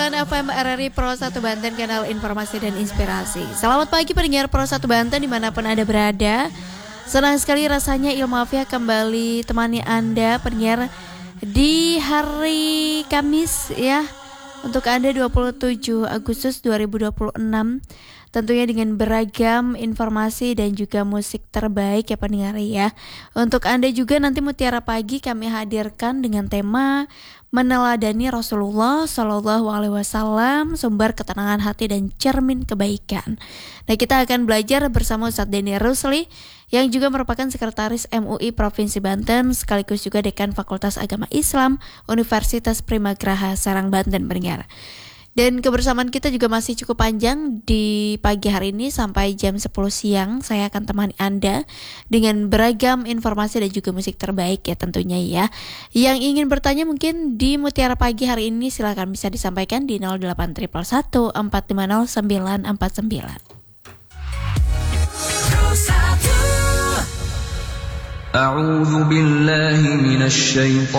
FM RRI Pro 1 Banten, kanal informasi dan inspirasi. Selamat pagi pendengar Pro 1 Banten dimanapun Anda berada. Senang sekali rasanya Ilmu Afia kembali temani Anda pendengar di hari Kamis ya. Untuk Anda 27 Agustus 2026. Tentunya dengan beragam informasi dan juga musik terbaik ya pendengar ya. Untuk Anda juga nanti Mutiara Pagi kami hadirkan dengan tema meneladani Rasulullah Shallallahu Alaihi Wasallam, sumber ketenangan hati dan cermin kebaikan. Nah, kita akan belajar bersama Ustadz Denny Rusli yang juga merupakan Sekretaris MUI Provinsi Banten sekaligus juga Dekan Fakultas Agama Islam Universitas Primagraha Serang Banten pendengar. Dan kebersamaan kita juga masih cukup panjang di pagi hari ini sampai jam 10 siang. Saya akan temani Anda dengan beragam informasi dan juga musik terbaik ya tentunya ya. Yang ingin bertanya mungkin di Mutiara Pagi hari ini silakan bisa disampaikan di 08111 450 949. A'udzu billahi minasy